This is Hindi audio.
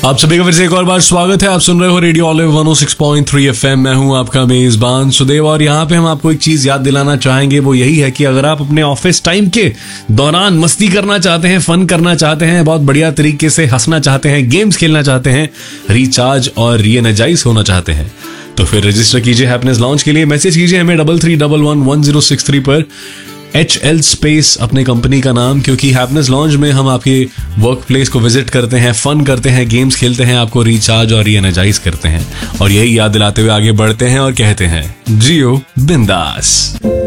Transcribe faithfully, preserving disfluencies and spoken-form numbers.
आप सभी का फिर से एक और बार स्वागत है। आप सुन रहे हो रेडियो ऑलिव वन ओ सिक्स पॉइंट थ्री एफएम। मैं हूं आपका मेजबान सुदेव और यहाँ पे हम आपको एक चीज याद दिलाना चाहेंगे, वो यही है कि अगर आप अपने ऑफिस टाइम के दौरान मस्ती करना चाहते हैं, फन करना चाहते हैं, बहुत बढ़िया तरीके से हंसना चाहते हैं, गेम्स खेलना चाहते हैं, रिचार्ज और रीएनर्जाइज होना चाहते हैं, तो फिर रजिस्टर कीजिए हैप्पीनेस लॉन्च के लिए। मैसेज कीजिए हमें double three double one one zero six three पर, एच एल स्पेस अपने कंपनी का नाम, क्योंकि हैप्पीनेस लॉन्च में हम आपके वर्क प्लेस को विजिट करते हैं, फन करते हैं, गेम्स खेलते हैं, आपको रिचार्ज और रीएनर्जाइज करते हैं और यही याद दिलाते हुए आगे बढ़ते हैं और कहते हैं जियो बिंदास।